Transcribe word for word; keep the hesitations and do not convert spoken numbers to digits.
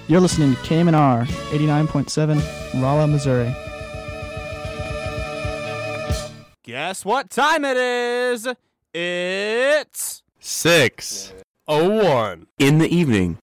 You're listening to K M N R eighty-nine point seven, Rolla, Missouri. Guess what time it is? It's six oh one in the evening.